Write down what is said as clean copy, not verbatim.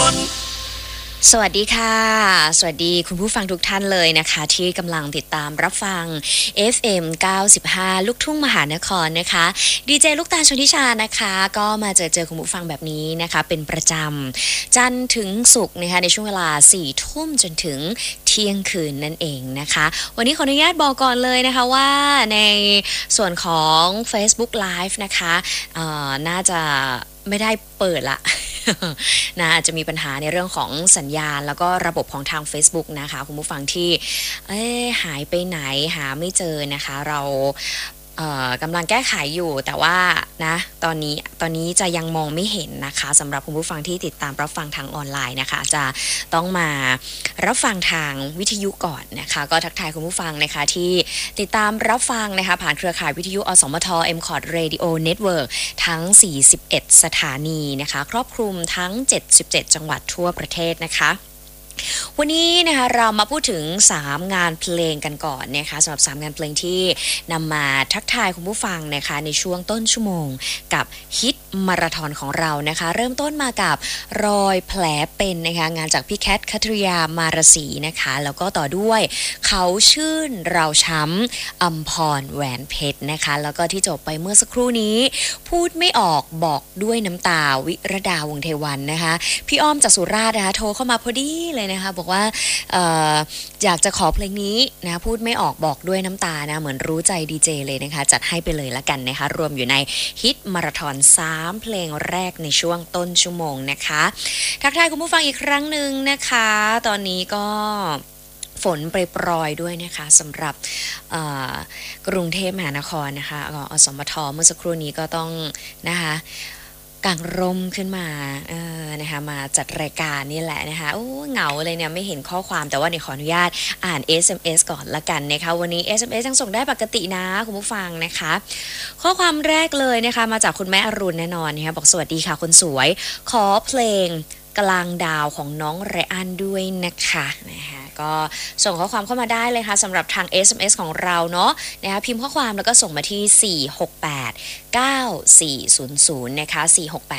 สวัสดีค่ะสวัสดีคุณผู้ฟังทุกท่านเลยนะคะที่กำลังติดตามรับฟัง FM 95ลูกทุ่งมหานครนะคะดีเจลูกตาลชนทิชานะคะก็มาเจอคุณผู้ฟังแบบนี้นะคะเป็นประจำจันทร์ถึงศุกร์นะคะในช่วงเวลา4 ทุ่มจนถึงเที่ยงคืนนั่นเองนะคะวันนี้ขออนุญาตบอกก่อนเลยนะคะว่าในส่วนของ Facebook Live นะคะน่าจะไม่ได้เปิดละ นะอาจจะมีปัญหาในเรื่องของสัญญาณแล้วก็ระบบของทาง Facebook นะคะคุณผู้ฟังที่หายไปไหนหาไม่เจอนะคะเรากำลังแก้ไขอยู่แต่ว่านะตอนนี้จะยังมองไม่เห็นนะคะสำหรับคุณผู้ฟังที่ติดตามรับฟังทางออนไลน์นะคะจะต้องมารับฟังทางวิทยุก่อนนะคะก็ทักทายคุณผู้ฟังนะคะที่ติดตามรับฟังนะคะผ่านเครือข่ายวิทยุอสมท MCOT Radio Network ทั้ง41สถานีนะคะครอบคลุมทั้ง77จังหวัดทั่วประเทศนะคะวันนี้นะคะเรามาพูดถึง3งานเพลงกันก่อนนะคะสำหรับ3งานเพลงที่นำมาทักทายคุณผู้ฟังนะคะในช่วงต้นชั่วโมงกับฮิตมาราธอนของเรานะคะเริ่มต้นมากับรอยแผลเป็นนะคะงานจากพี่แคทคัทริยามารสีนะคะแล้วก็ต่อด้วยเขาชื่นเราช้ำอัมพรแหวนเพชรนะคะแล้วก็ที่จบไปเมื่อสักครู่นี้พูดไม่ออกบอกด้วยน้ำตาวิรดาวงเทวันนะคะพี่อ้อมจากสุราษฎร์นะคะโทรเข้ามาพอดีเลยนะคะบอกว่าอยากจะขอเพลงนี้นะพูดไม่ออกบอกด้วยน้ำตานะเหมือนรู้ใจดีเจเลยนะคะจัดให้ไปเลยละกันนะคะรวมอยู่ในฮิตมาราธอน3เพลงแรกในช่วงต้นชั่วโมงนะคะทักทายคุณผู้ฟังอีกครั้งหนึ่งนะคะตอนนี้ก็ฝนปรยๆด้วยนะคะสำหรับกรุงเทพมหานครนะคะอสมทเมื่อสักครู่นี้ก็ต้องนะคะกางร่มขึ้นมานะคะมาจัดรายการนี่แหละนะคะโอ้เหงาเลยเนี่ยไม่เห็นข้อความแต่ว่าขออนุญาตอ่าน SMS ก่อนละกันนะคะวันนี้ SMS ยังส่งได้ปกตินะคุณผู้ฟังนะคะข้อความแรกเลยนะคะมาจากคุณแม่อรุณแน่นอนนะคะบอกสวัสดีค่ะคนสวยขอเพลงกลางดาวของน้องไรอันด้วยนะคะก็ส่งข้อความเข้ามาได้เลยค่ะสำหรับทาง SMS ของเราเนาะนะคะพิมพ์ข้อความแล้วก็ส่งมาที่468 9400นะคะ468